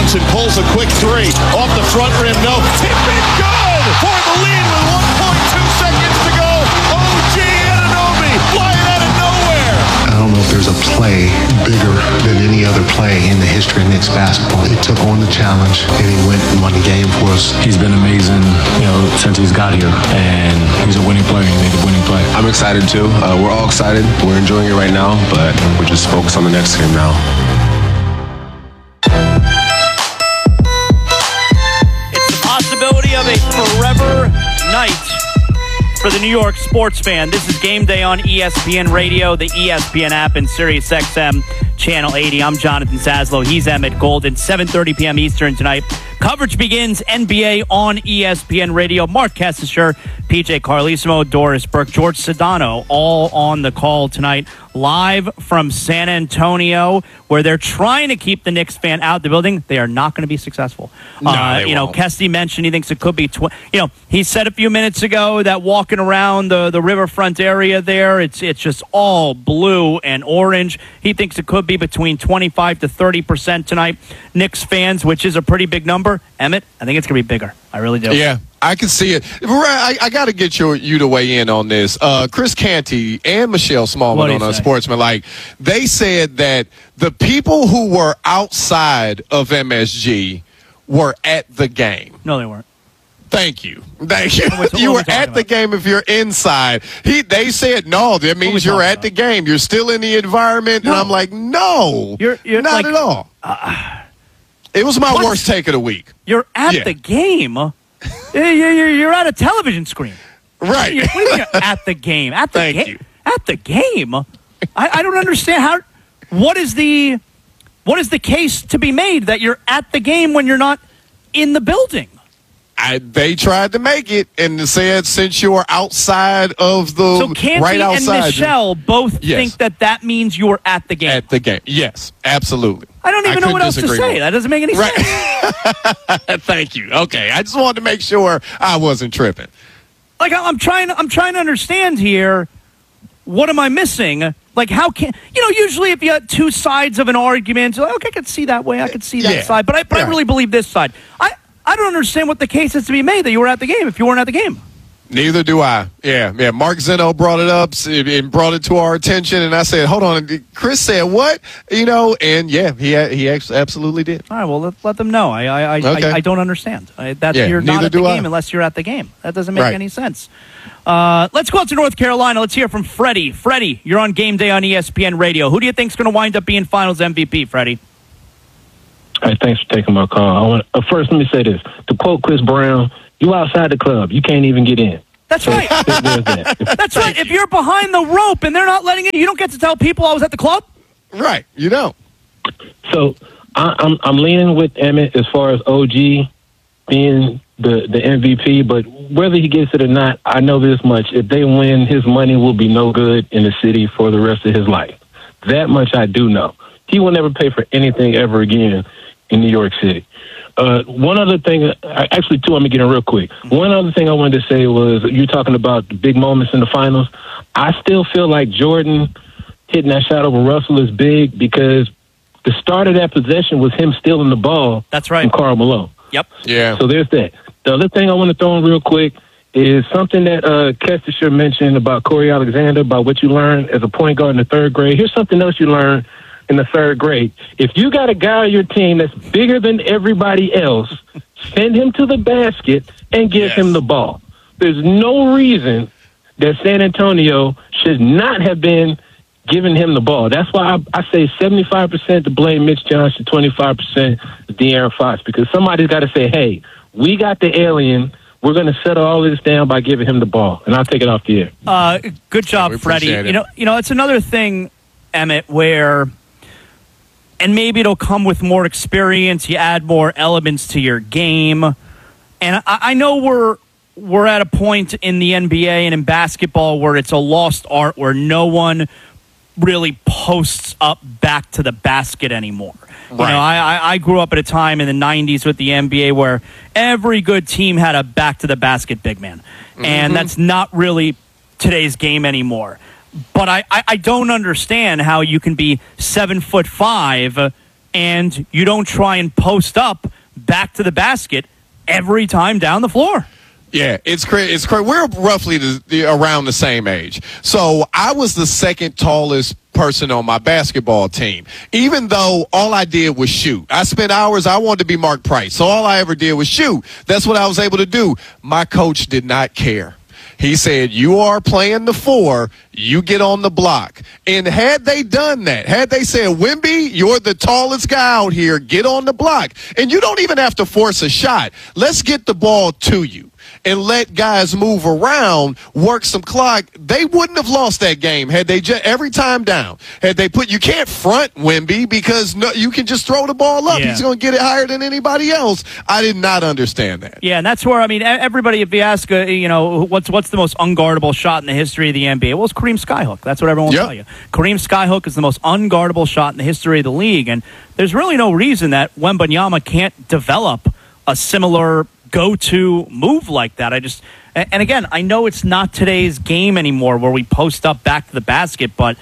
Brunson pulls a quick three. Off the front rim, no. Tip it good for the lead with 1.2 seconds to go. OG Anunoby flying out of nowhere. I don't know if there's a play bigger than any other play in the history of Knicks basketball. He took on the challenge, and he went and won the game for us. He's been amazing, since he's got here, and he's a winning player. He made a winning play. I'm excited too. We're all excited. We're enjoying it right now, but we're just focused on the next game now. It's the possibility of a forever night for the New York sports fan. This is Game Day on ESPN Radio, the ESPN app, and SiriusXM Channel 80. I'm Jonathan Saslow. He's Emmett Golden. 7:30 p.m. Eastern tonight. Coverage begins NBA on ESPN Radio. Mark Kessler, PJ Carlesimo, Doris Burke, George Sedano, all on the call tonight. Live from San Antonio, where they're trying to keep the Knicks fan out of the building. They are not going to be successful. No, they won't. Kesty mentioned he thinks it could be, he said a few minutes ago that walking around the riverfront area there, it's just all blue and orange. He thinks it could be between 25 to 30% tonight. Knicks fans, which is a pretty big number. Emmett, I think it's going to be bigger. I really do. Yeah, I can see it. I got to get you to weigh in on this. Chris Canty and Michelle Smallman on Sportsman, they said that the people who were outside of MSG were at the game. No, they weren't. Thank you. You were at the game if you're inside. They said, no, that means you're at the game. You're still in the environment. No. And I'm like, no, you're not at all. It was my worst take of the week. You're at the game? You're at a television screen. Right. What do you mean at the game? Thank you. At the game? I don't understand what is the case to be made that you're at the game when you're not in the building? They tried to make it and said since you are outside of the so Canty right outside. And Michelle both think that means you were at the game. At the game, yes, absolutely. I don't even know what else to say. That doesn't make any sense. Thank you. Okay, I just wanted to make sure I wasn't tripping. I'm trying to understand here. What am I missing? How can usually if you had two sides of an argument, you're like, okay, I could see that way, I could see that side, but I really believe this side. I don't understand what the case is to be made that you were at the game if you weren't at the game. Neither do I. Yeah. Mark Zeno brought it up and brought it to our attention, and I said, hold on. Chris said what? And he absolutely did. All right, well, let them know. I don't understand. You're not at the game unless you're at the game. That doesn't make any sense. Let's go out to North Carolina. Let's hear from Freddie. Freddie, you're on Game Day on ESPN Radio. Who do you think is going to wind up being Finals MVP, Freddie? All right, thanks for taking my call. First, let me say this. To quote Chris Brown, you outside the club. You can't even get in. That's right. That's right. If you're behind the rope and they're not letting you, you don't get to tell people I was at the club. Right. You don't. So I'm leaning with Emmett as far as OG being the MVP, but whether he gets it or not, I know this much. If they win, his money will be no good in the city for the rest of his life. That much I do know. He will never pay for anything ever again in New York City. One other thing, actually two, I'm going to get in real quick. One other thing I wanted to say was, you're talking about the big moments in the finals. I still feel like Jordan hitting that shot over Russell is big because the start of that possession was him stealing the ball. That's right. From Karl Malone. Yep. Yeah. So there's that. The other thing I want to throw in real quick is something that Kester mentioned about Corey Alexander, about what you learned as a point guard in the third grade. Here's something else you learned in the third grade. If you got a guy on your team that's bigger than everybody else, send him to the basket and give him the ball. There's no reason that San Antonio should not have been giving him the ball. That's why I say 75% to blame Mitch Johnson, 25% to De'Aaron Fox, because somebody's got to say, hey, we got the alien. We're going to settle all this down by giving him the ball. And I'll take it off the air. Good job, Freddie. It's another thing, Emmett, where... And maybe it'll come with more experience. You add more elements to your game. And I know we're at a point in the NBA and in basketball where it's a lost art, where no one really posts up back to the basket anymore. Right. I grew up at a time in the 90s with the NBA where every good team had a back-to-the-basket big man. Mm-hmm. And that's not really today's game anymore. But I don't understand how you can be 7'5" and you don't try and post up back to the basket every time down the floor. Yeah, it's crazy. We're roughly around the same age. So I was the second tallest person on my basketball team, even though all I did was shoot. I spent hours. I wanted to be Mark Price. So all I ever did was shoot. That's what I was able to do. My coach did not care. He said, you are playing the 4, you get on the block. And had they done that, had they said, Wemby, you're the tallest guy out here, get on the block. And you don't even have to force a shot. Let's get the ball to you and let guys move around, work some clock. They wouldn't have lost that game had they just every time down. Had they you can't front Wemby because you can just throw the ball up. Yeah. He's going to get it higher than anybody else. I did not understand that. Yeah, and that's where, I mean, everybody, if you ask, what's the most unguardable shot in the history of the NBA? Well, it's Kareem Skyhook. That's what everyone will tell you. Kareem Skyhook is the most unguardable shot in the history of the league, and there's really no reason that Wembanyama can't develop a similar go-to move like that. And again, I know it's not today's game anymore where we post up back to the basket, but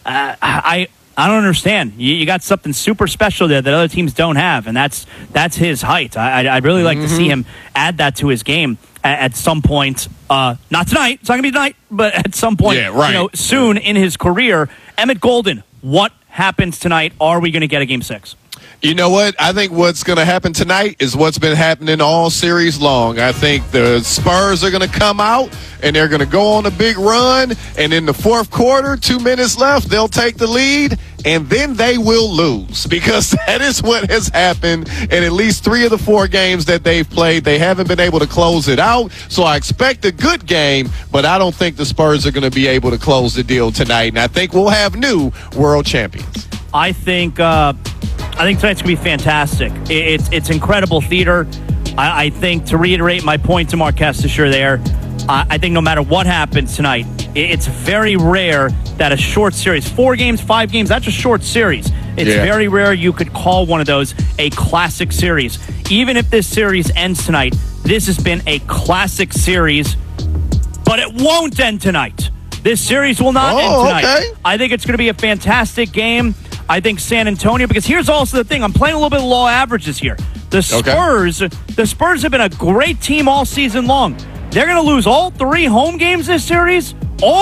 I don't understand. You got something super special there that other teams don't have, and that's his height. I'd really like to see him add that to his game at some point. Not tonight. It's not going to be tonight, but at some point, soon in his career. Emmett Golden, what happens tonight? Are we going to get a Game 6? You know what? I think what's going to happen tonight is what's been happening all series long. I think the Spurs are going to come out, and they're going to go on a big run, and in the fourth quarter, 2 minutes left, they'll take the lead, and then they will lose because that is what has happened in at least 3 of the 4 games that they've played. They haven't been able to close it out, so I expect a good game, but I don't think the Spurs are going to be able to close the deal tonight, and I think we'll have new world champions. I think tonight's going to be fantastic. It's incredible theater. I think, to reiterate my point to Marquez Teixeira there, I think no matter what happens tonight, it's very rare that a short series, 4 games, 5 games, that's a short series. It's very rare you could call one of those a classic series. Even if this series ends tonight, this has been a classic series, but it won't end tonight. This series will not end tonight. Okay. I think it's going to be a fantastic game. I think San Antonio, because here's also the thing, I'm playing a little bit of law averages here. The Spurs have been a great team all season long. They're going to lose all 3 home games this series.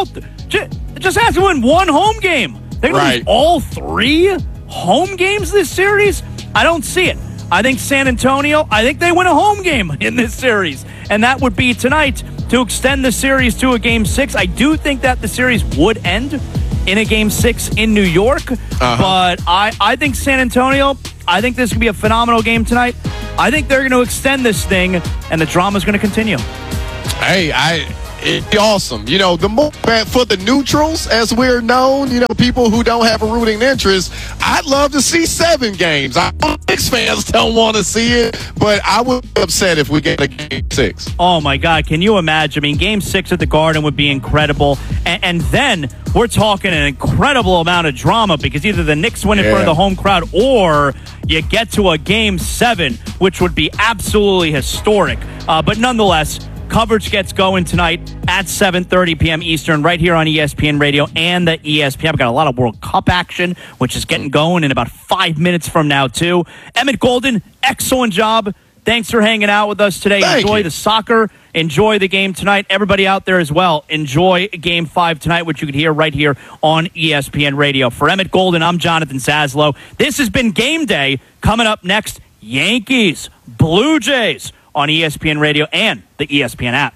Just have to win 1 home game. They're going to lose all 3 home games this series? I don't see it. I think San Antonio, I think they win a home game in this series. And that would be tonight to extend the series to a Game 6. I do think that the series would end in a Game 6 in New York. But I think San Antonio, I think this could be a phenomenal game tonight. I think they're going to extend this thing, and the drama's going to continue. Hey, it'd be awesome. You know, the more for the neutrals, as we're known, you know, people who don't have a rooting interest, I'd love to see 7 games. I know Knicks fans don't want to see it, but I would be upset if we get a Game 6. Oh, my God. Can you imagine? I mean, Game 6 at the Garden would be incredible. And then we're talking an incredible amount of drama because either the Knicks win in front of the home crowd or you get to a Game 7, which would be absolutely historic. But nonetheless, coverage gets going tonight at 7:30 p.m. Eastern right here on ESPN Radio and the ESPN. I've got a lot of World Cup action, which is getting going in about 5 minutes from now, too. Emmett Golden, excellent job. Thanks for hanging out with us today. Enjoy the soccer. Enjoy the game tonight. Everybody out there as well, enjoy Game 5 tonight, which you can hear right here on ESPN Radio. For Emmett Golden, I'm Jonathan Saslow. This has been Game Day. Coming up next, Yankees, Blue Jays on ESPN Radio and the ESPN app.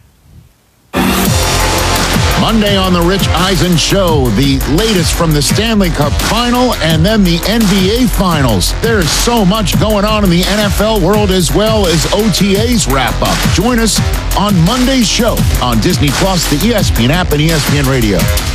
Monday on the Rich Eisen Show, the latest from the Stanley Cup Final and then the NBA Finals. There's so much going on in the NFL world as well as OTAs wrap up. Join us on Monday's show on Disney Plus, the ESPN app, and ESPN Radio.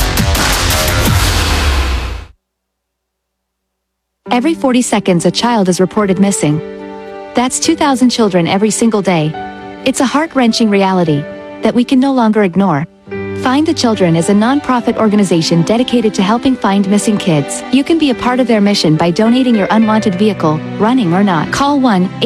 Every 40 seconds, a child is reported missing. That's 2,000 children every single day. It's a heart-wrenching reality that we can no longer ignore. Find the Children is a non-profit organization dedicated to helping find missing kids. You can be a part of their mission by donating your unwanted vehicle, running or not. Call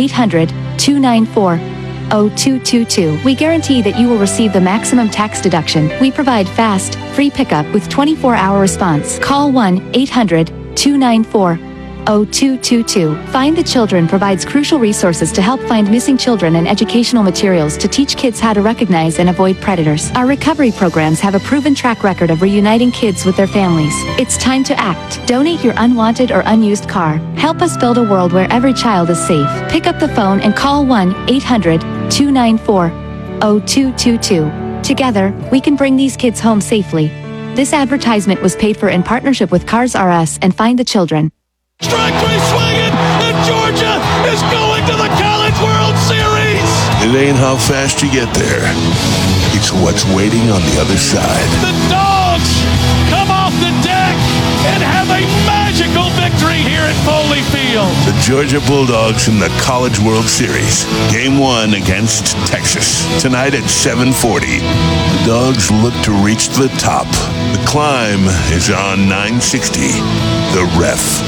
1-800-294-0222. We guarantee that you will receive the maximum tax deduction. We provide fast, free pickup with 24-hour response. Call 1-800-294-0222. 0222. Find the Children provides crucial resources to help find missing children and educational materials to teach kids how to recognize and avoid predators. Our recovery programs have a proven track record of reuniting kids with their families. It's time to act. Donate your unwanted or unused car. Help us build a world where every child is safe. Pick up the phone and call 1-800-294-0222. Together, we can bring these kids home safely. This advertisement was paid for in partnership with Cars R Us and Find the Children. Strike three swinging, and Georgia is going to the College World Series. It ain't how fast you get there. It's what's waiting on the other side. The Dogs come off the deck and have a magical victory here at Foley Field. The Georgia Bulldogs in the College World Series. Game 1 against Texas. Tonight at 7:40. The Dogs look to reach the top. The climb is on 960. The Ref.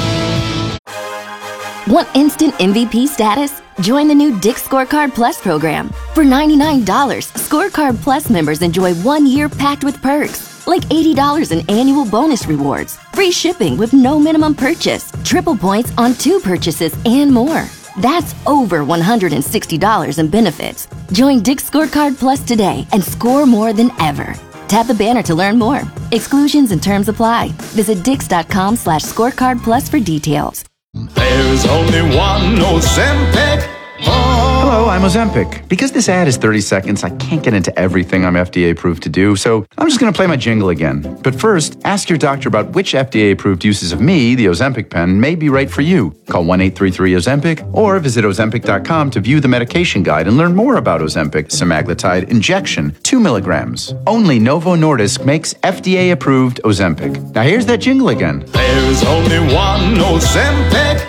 Want instant MVP status? Join the new Dick's Scorecard Plus program. For $99, Scorecard Plus members enjoy 1 year packed with perks, like $80 in annual bonus rewards, free shipping with no minimum purchase, triple points on 2 purchases, and more. That's over $160 in benefits. Join Dick's Scorecard Plus today and score more than ever. Tap the banner to learn more. Exclusions and terms apply. Visit dix.com/scorecard plus for details. There's only one Ozempic. Hello, I'm Ozempic. Because this ad is 30 seconds, I can't get into everything I'm FDA approved to do, so I'm just going to play my jingle again. But first, ask your doctor about which FDA approved uses of me, the Ozempic pen, may be right for you. Call 1-833-OZEMPIC or visit Ozempic.com to view the medication guide and learn more about Ozempic semaglutide injection, 2 milligrams. Only Novo Nordisk makes FDA approved Ozempic. Now here's that jingle again. There's only one Ozempic.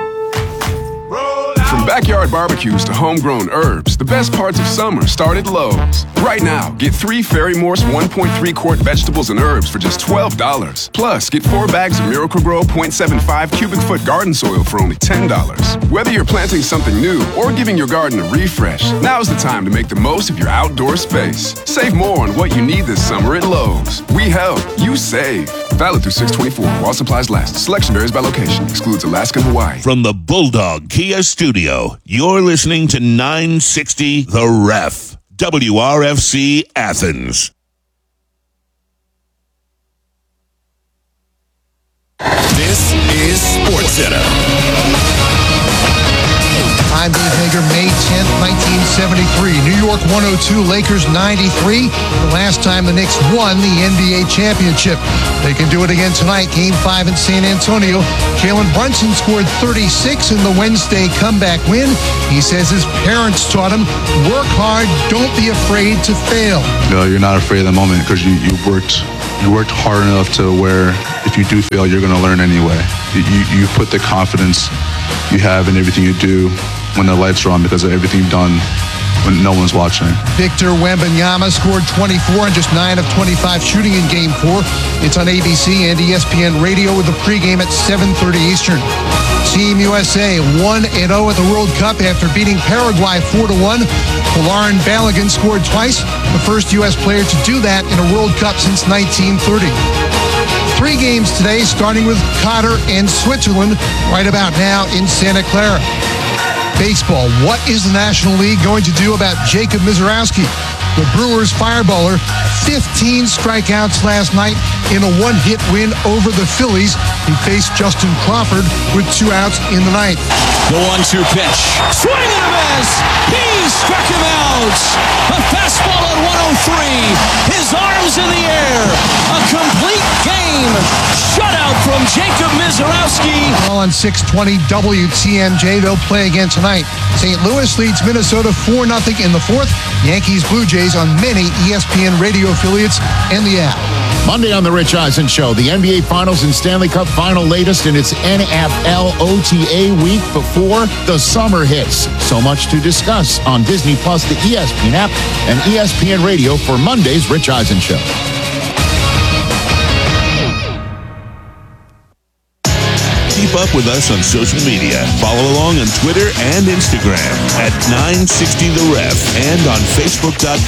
From backyard barbecues to homegrown herbs, the best parts of summer start at Lowe's. Right now, get 3 Ferry Morse 1.3 quart vegetables and herbs for just $12. Plus, get 4 bags of Miracle-Gro 0.75 cubic foot garden soil for only $10. Whether you're planting something new or giving your garden a refresh, now's the time to make the most of your outdoor space. Save more on what you need this summer at Lowe's. We help, you save. Valid through 6/24 while supplies last. Selection varies by location. Excludes Alaska and Hawaii. From the Bulldog Kia Studio, you're listening to 960 The Ref. WRFC Athens. This is SportsCenter. I'm Dave Hager, May 10th, 1973. New York 102, Lakers 93. The last time the Knicks won the NBA championship. They can do it again tonight. Game 5 in San Antonio. Jalen Brunson scored 36 in the Wednesday comeback win. He says his parents taught him, work hard, don't be afraid to fail. No, you're not afraid of the moment because you worked hard enough to where if you do fail, you're going to learn anyway. You put the confidence you have in everything you do when the lights are on because of everything you've done when no one's watching. Victor Wembanyama scored 24 and just 9 of 25 shooting in Game 4. It's on ABC and ESPN Radio with the pregame at 7:30 Eastern. Team USA 1-0 at the World Cup after beating Paraguay 4-1. Folarin Balogun scored twice, the first U.S. player to do that in a World Cup since 1930. 3 games today, starting with Qatar and Switzerland right about now in Santa Clara. Baseball, what is the National League going to do about Jacob Misiorowski? The Brewers fireballer, 15 strikeouts last night in a 1-hit win over the Phillies. He faced Justin Crawford with 2 outs in the ninth. The 1-2 pitch. Swing and a miss. He struck him out. A fastball at 103. His arms in the air. A complete game. Shutout from Jacob Misiorowski. All on 620 WTMJ. They'll play again tonight. St. Louis leads Minnesota 4-0 in the 4th. Yankees Blue Jays on many ESPN radio affiliates and the app. Monday on The Rich Eisen Show, the NBA Finals and Stanley Cup Final latest in its NFL OTA week before the summer hits. So much to discuss on Disney Plus, the ESPN app, and ESPN Radio for Monday's Rich Eisen Show. Keep up with us on social media. Follow along on Twitter and Instagram at 960 The Ref and on Facebook.com/960